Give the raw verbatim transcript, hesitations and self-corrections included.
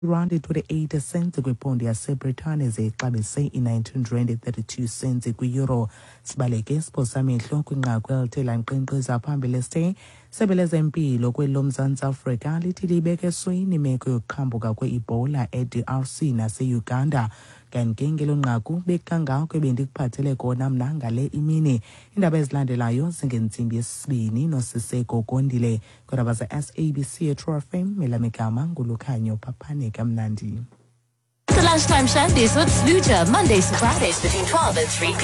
Rand twenty-eight cents kwipondi yaseBritane zexabise i-nineteen rand thirty-two cents kwi-euro. Sibaleke siphosa amehlo kwinqaku elithe lankqenkqeza phambili sithe isebe lezempilo kweli loMzantsi Afrika lithi libeke esweni imeko yokuqhambuka kwe-Ebola e-D R C nase-Uganda. Kanti ngelo nqaku bekangako bendikuphathele kona mna ngale imini. Iindaba ezilandelayo zingentsimbi yesibini noSiseko Kondile. Kodwa ze-S A B C e-True F M elamigama nguLukhanyo Phaphane kamnandi. The Lunchtime Shandies with Sluja, Mondays to Fridays between twelve and three p.m.